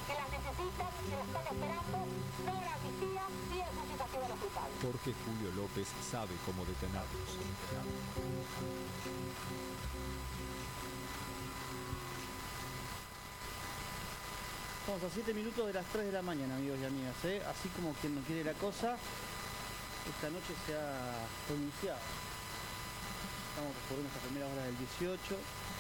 que las necesitan, que las están esperando, no la amnistía y el justificativo del hospital. Porque Julio López sabe cómo detenerlos. Estamos a 7 minutos de las 3 de la mañana, amigos y amigas, ¿eh? Así como quien no quiere la cosa, esta noche se ha pronunciado. Estamos por nuestras primeras horas del 18.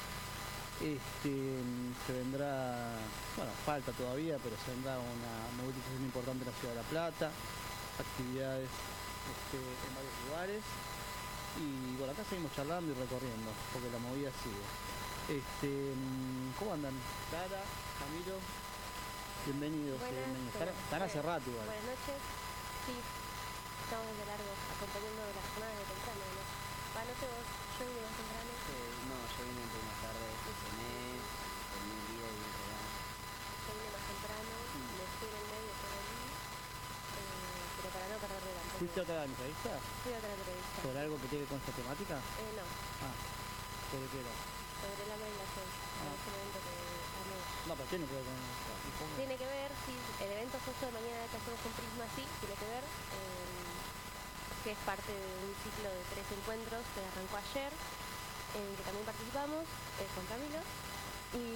Se vendrá, bueno, falta todavía, pero se vendrá una movilización importante en la ciudad de La Plata, actividades en varios lugares. Y bueno, acá seguimos charlando y recorriendo, porque la movida sigue. ¿Cómo andan? Clara, Camilo, bienvenidos. Están hace rato igual. Buenas noches. Sí, estamos desde largo, acompañando la jornada de temprano, ¿no? No sé vos, yo vine más temprano. No, yo vine entre más tarde, cené, terminé el día y vine acá. Yo vine más temprano, me fui en el medio por allí, pero para no perder de tampoco. ¿Fuiste a otra entrevista? Fui a otra entrevista. ¿Sobre algo que tiene con esta temática? No. ¿Sobre qué era? Sobre el hambre y la sed, ese evento que amé. No, pero tiene que ver con... Tiene que ver, sí, el evento justo de mañana que hacemos con Prisma, sí, tiene que ver, que es parte de un ciclo de 3 encuentros que arrancó ayer, en que también participamos con Camilo, y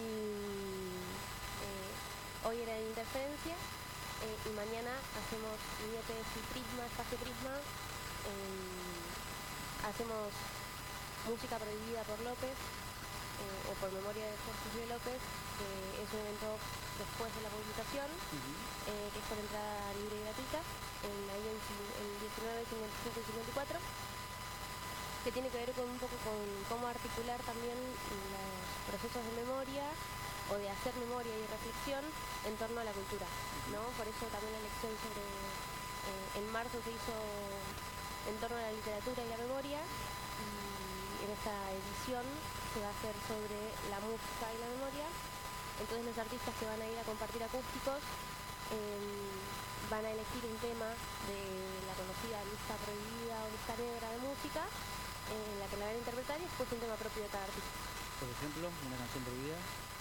hoy era de interferencia, y mañana hacemos IETF y Prisma, Espacio Prisma, hacemos música prohibida por López, o por memoria de Jorge Julio López, que es un evento después de la movilización, que es por entrada libre y gratuita, ahí en 19, 55 y 54, que tiene que ver un poco con cómo articular también los procesos de memoria o de hacer memoria y reflexión en torno a la cultura, ¿no? Por eso también la elección sobre, en marzo se hizo en torno a la literatura y la memoria, y en esta edición se va a hacer sobre la música y la memoria. Entonces los artistas que van a ir a compartir acústicos van a elegir un tema de la conocida lista prohibida o lista negra de música, en la que la van a interpretar, y después un tema propio de cada artista. Por ejemplo, una canción prohibida.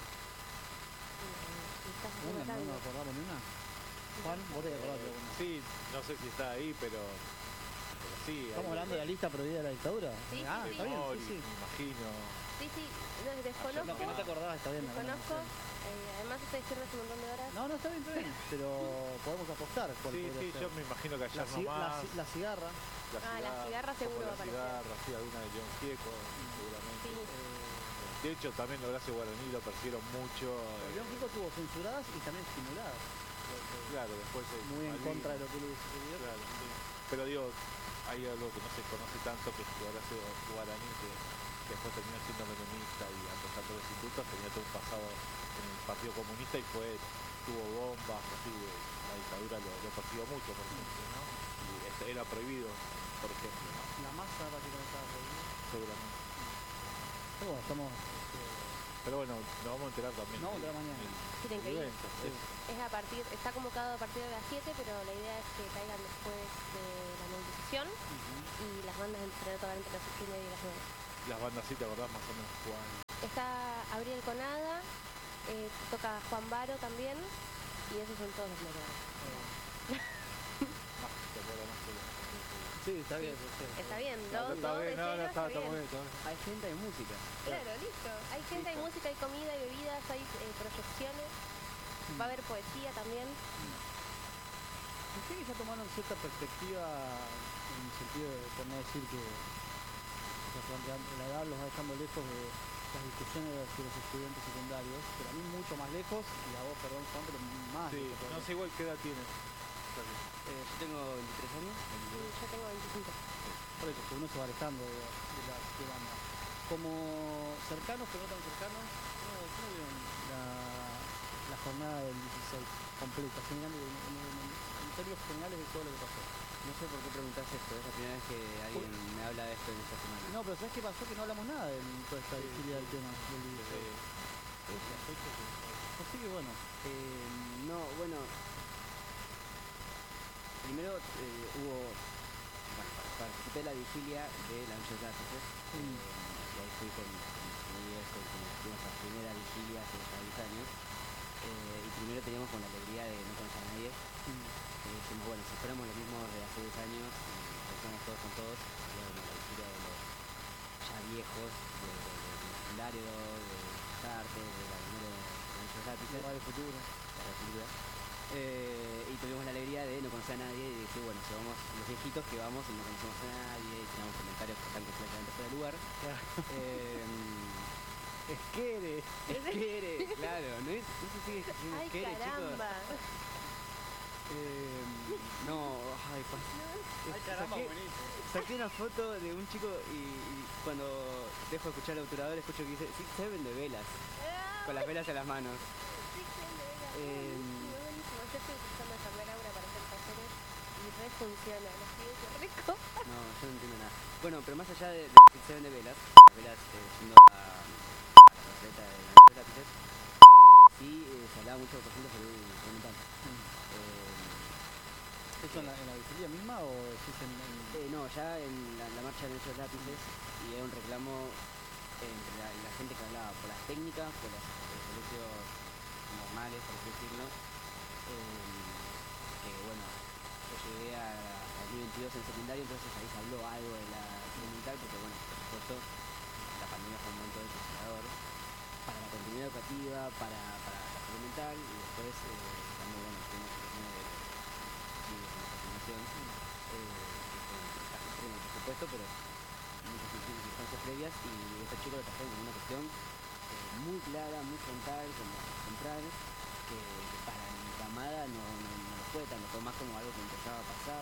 ¿No nos acordamos de una? Juan, vos te acordás de una. Sí, no sé si está ahí, pero sí. ¿Estamos hablando de la lista prohibida de la dictadura? Sí, está bien, sí. Me imagino. Sí, no, desconozco. No, que no te acordabas, está bien. Desconozco. Además estoy diciendo hace un montón de horas. No, está bien, pero podemos apostar. Sí, yo me imagino que ayer nomás. La cigarra. La cigarra seguro va a aparecer. La cigarra, sí, alguna de John Gieco, seguramente. Sí. De hecho, también Horacio Guaraní lo persiguieron mucho. John Gieco tuvo censuradas y también estimuladas. Claro, después muy en contra de lo que le sucedió. Claro, sí. Pero digo, hay algo que no se conoce tanto, que es que Horacio Guaraní, que después terminó siendo menemista y a pesar de los indultos tenía todo un pasado en el Partido Comunista y tuvo bombas, así, la dictadura lo persiguió mucho, por ejemplo, ¿no? Y era prohibido, por ejemplo, ¿no? La masa básicamente estaba prohibida. Seguramente. Pero bueno, estamos... Pero bueno, nos vamos a enterar también. Nos vamos a enterar mañana. Tienen que ir. Sí. Está convocado a partir de las 7, pero la idea es que caigan después de la movilización, y las bandas entre tocar entre las 8:30 y las 9. Las bandas, sí, te acordás más o menos, Juan. Está Abriel Conada, toca Juan Baro también, y esos son todos los locales. Sí, está bien. Está bien, Está bien, está muy bien. Hay gente, hay música. Claro, listo. Hay gente, hay música, hay comida, hay bebidas, hay proyecciones. Va a haber poesía también. Ustedes ya tomaron cierta perspectiva en el sentido de, por no decir que la edad los va dejando lejos de las discusiones de los estudiantes secundarios, pero a mí mucho más lejos, y a vos, perdón, Juan, pero más. Sí, no sé igual qué edad tienes. Yo tengo 23 años. Yo tengo 25. Por eso, que uno se va alejando de la banda. Como cercanos, pero no tan cercanos, ¿cómo vieron la jornada del 16 completa, en términos generales de todo lo que pasó? No sé por qué preguntás esto, es la primera vez que alguien me habla de esto en esta semana. No, pero ¿sabes qué pasó? Que no hablamos nada de toda esta vigilia del tema del 16. Así que bueno. Primero participé de la vigilia de la noche de clases, y ahí fui con mis amigos, con las primeras vigilias hace 10 años. Y primero teníamos con la alegría de no conocer a nadie. Que dijimos, bueno, si fuéramos los mismos de hace 10 años, y estamos todos con todos, sería como la historia de los ya viejos, del secundario, de las artes, de la primera de muchos lápices. Radio Futuro. Para la cultura. Y tuvimos la alegría de no conocer a nadie y decir, bueno, si vamos los viejitos que vamos y no conocemos a nadie y tiramos comentarios que están completamente fuera de lugar. Esquere. Esquere, claro, no se sigue diciendo ¡Ay, esquere, chicos. caramba! No, ay, saqué una foto de un chico y cuando dejo de escuchar al obturador escucho que dice, sí, se vende velas, con las velas en las manos. Sí, buenísimo. Yo estoy usando esa Laura para hacer talleres y re funciona. Los pibes se rico. No, yo no entiendo nada. Bueno, pero más allá de decir se vende velas, las velas yendo a la receta de los lápices, sí se hablaba mucho, por ejemplo, sobre un mental. ¿Eso en la vigilia misma o decís No, ya en la marcha de nuestros lápices, y era un reclamo entre la gente que hablaba por las técnicas, por los colegios normales, por así decirlo, que bueno, yo llegué a 2022 en secundario, entonces ahí se habló algo de la salud mental, porque bueno, por supuesto, la pandemia fue un momento desesperador para la continuidad educativa, para la salud mental, y después también, bueno, tuvimos situaciones de suicidios en nuestra generación, que fue un caso extremo, por supuesto, pero muchas circunstancias previas, y estos chicos lo trajeron como una cuestión muy clara, muy frontal, como central, que para mi camada no lo fue tanto, fue más como algo que empezaba a pasar.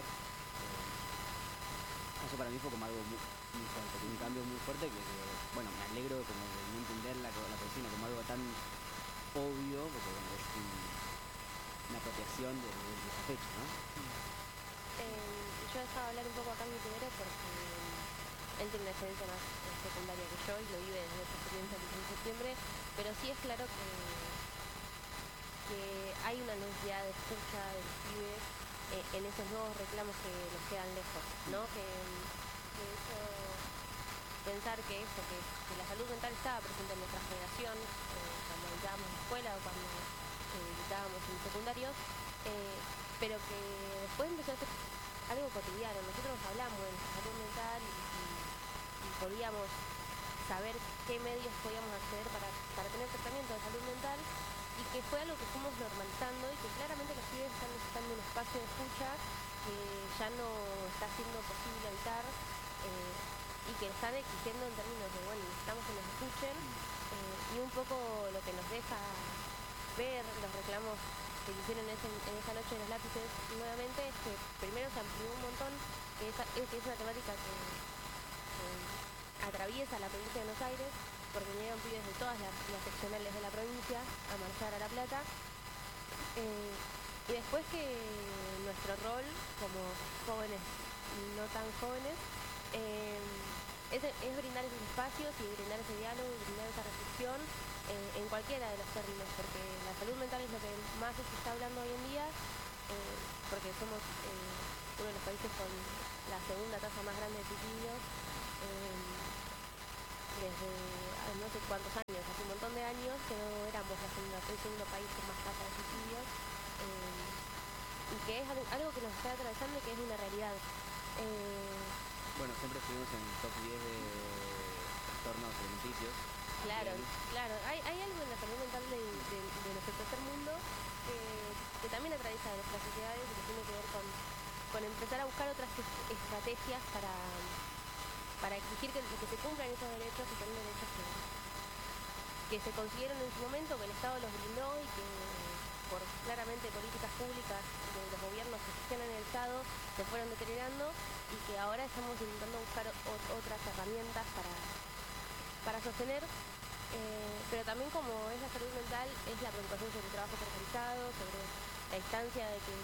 Eso para mí fue como algo muy fuerte, un cambio muy fuerte que bueno, me alegro como de no entender la cocina como algo tan obvio, porque bueno, es una apropiación de esa fecha, ¿no? Yo dejaba hablar un poco acá a mi primero porque él tiene una experiencia más secundaria que yo y lo vive desde esa experiencia del 15 de septiembre, pero sí es claro que hay una necesidad de escucha de los pibes en esos nuevos reclamos que nos quedan lejos, ¿no? Que eso, pensar que la salud mental estaba presente en nuestra generación, cuando entrábamos en la escuela o cuando estábamos en secundarios, pero que después empezó a ser algo cotidiano. Nosotros hablamos de nuestra salud mental y podíamos saber qué medios podíamos acceder para tener tratamiento de salud mental, y que fue algo que fuimos normalizando y que claramente los pibes están necesitando un espacio de escucha que ya no está siendo posible evitar, y que están exigiendo en términos de, bueno, necesitamos que nos escuchen, y un poco lo que nos deja ver los reclamos que se hicieron en esa noche de los lápices nuevamente es que primero se amplió un montón, que es una temática que atraviesa la provincia de Buenos Aires, porque vinieron pibes de todas las seccionales de la provincia a marchar a La Plata, y después que nuestro rol como jóvenes no tan jóvenes es brindar esos espacios y brindar ese diálogo y brindar esa reflexión en cualquiera de los términos, porque la salud mental es lo que más se está hablando hoy en día, porque somos uno de los países con la segunda tasa más grande de suicidios desde no sé cuántos años, hace un montón de años que no éramos el segundo país con más tasa de suicidios, y que es algo que nos está atravesando y que es una realidad. Bueno, siempre estuvimos en el top 10 de trastornos alimenticios. Claro. Hay algo en la salud mental de nuestro tercer mundo que también atraviesa nuestras sociedades y que tiene que ver con empezar a buscar otras estrategias para exigir que se cumplan esos derechos, y son derechos que se consiguieron en su momento, que el Estado los brindó y que por claramente políticas públicas de los gobiernos que gestionan el Estado se fueron deteriorando, y que ahora estamos intentando buscar otras herramientas para sostener, pero también como es la salud mental, es la preocupación sobre el trabajo precarizado, sobre la instancia de que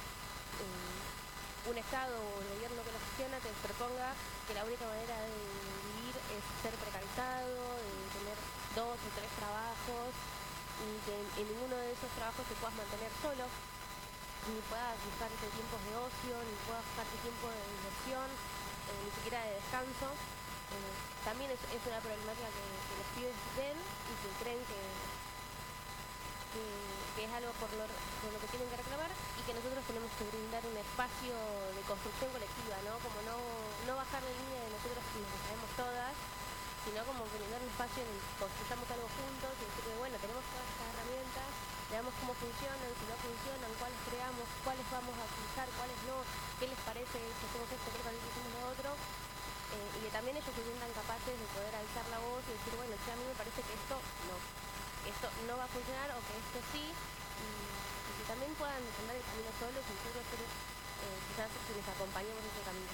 un Estado o el gobierno que lo gestiona te proponga que la única manera de vivir es ser precarizado, de tener 2 o 3 trabajos, y que en ninguno de esos trabajos te puedas mantener solo, ni puedas buscarte tiempos de ocio, ni puedas buscarte tiempo de diversión, ni siquiera de descanso. También es una problemática que los pibes ven y que creen que que es algo por lo que tienen que reclamar y que nosotros tenemos que brindar un espacio de construcción colectiva, ¿no? Como no bajar la línea de nosotros que nos sabemos todas, sino como brindar un espacio en el que construyamos algo juntos y decir que bueno, tenemos todas estas herramientas, veamos cómo funcionan, si no funcionan, cuáles creamos, cuáles vamos a utilizar, cuáles no, qué les parece si hacemos esto, qué les parece si hacemos lo otro, y que también ellos se sientan capaces de poder alzar la voz y decir, bueno, che, a mí me parece que esto no va a funcionar o que esto sí, y que también puedan andar el camino solos y nosotros ser quizás quienes acompañemos ese camino.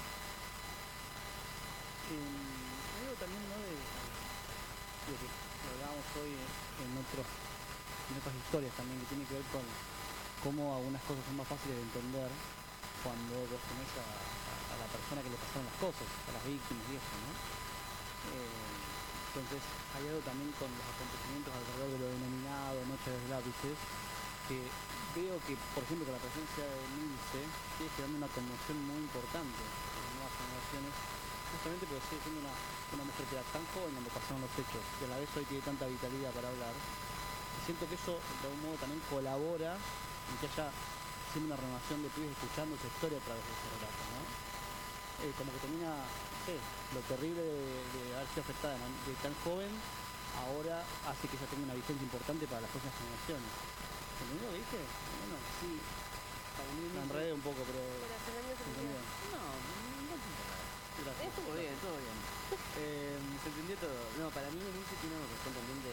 Algo también, ¿no? De lo que hablábamos hoy en otras historias también, que tiene que ver con cómo algunas cosas son más fáciles de entender cuando vos tenés a la persona que le pasaron las cosas, a las víctimas y eso, ¿no? Entonces hay algo también con los acontecimientos alrededor de lo denominado Noche de los Lápices, que veo que, por ejemplo, con la presencia de Lince sigue generando una conmoción muy importante en las nuevas generaciones, justamente porque sigue siendo una mujer que era tan joven cuando pasaron los hechos, y a la vez hoy tiene tanta vitalidad para hablar. Y siento que eso de algún modo también colabora en que haya siendo una renovación de pibes escuchando su historia a través de ese relato, ¿no? Como que termina, no sé, lo terrible de haber sido afectada de tan joven, ahora hace que ella tenga una vigencia importante para las próximas generaciones. ¿Entendés lo que dije? Bueno, Sí, para mí me enredé un poco, pero... Pero Fernando se ¿entendió? no te enterrás. Gracias. Todo bien, todo bien. Se entendió todo. No, para mí Denise tiene una cuestión también de...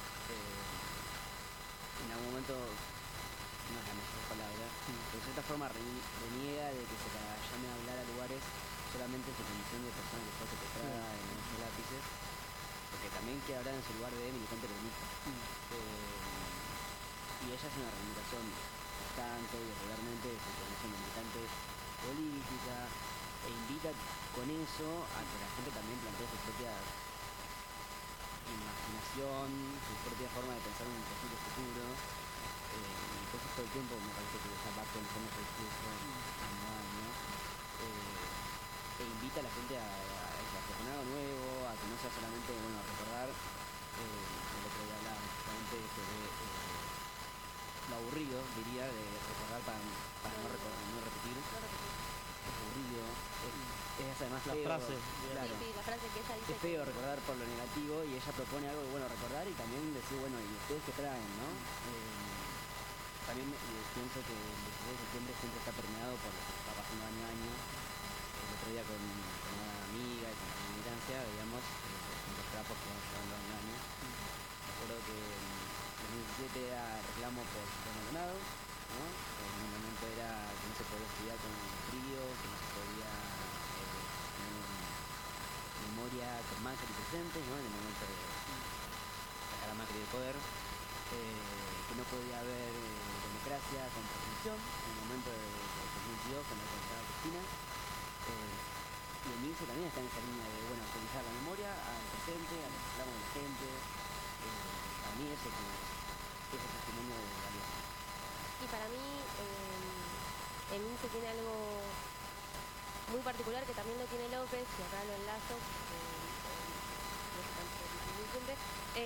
en algún momento, no es la mejor palabra, pero de cierta forma reniega de que se la llame a hablar a lugares solamente en su condición de persona que fue secuestrada en los lápices, porque también quiere hablar en su lugar de militante peronista. Y ella hace una reivindicación constante y regularmente de su condición de militante política, e invita con eso a que la gente también plantee su propia imaginación, su propia forma de pensar en un posible futuro. Entonces todo el tiempo me parece que esa va pensando su discurso año a año, e invita a la gente a proponer algo nuevo, a que no sea solamente a recordar. El otro día hablaba justamente sobre lo aburrido, diría, de recordar para no repetir. Es aburrido, es además La feo, frase, claro. Sí, la frase que ella dice. Es feo recordar por lo negativo, y ella propone algo bueno recordar y también decir, bueno, ¿y ustedes qué traen, no? También pienso que el 16 de septiembre siempre está permeado por lo que está pasando año a año. El otro día con una amiga y con la militancia veíamos los trapos que vamos llevando año a año. Me acuerdo que en 2017 era reclamo por Ciclón Maldonado, ¿no? En un momento era que no se podía estudiar con frío, que no se podía tener memoria con Macri presente, ¿no? En el momento de sacar a Macri del poder, que no podía haber democracia con presunción en el momento de 2022 cuando estaba Cristina. Y el MINSE también está en esa línea de actualizar la memoria al presente, al reclamo de la gente. Para mí ese es el testimonio de valioso. Y para mí, el MINSE tiene algo muy particular que también lo tiene López, y acá lo enlazo, porque no es tan difícil siempre.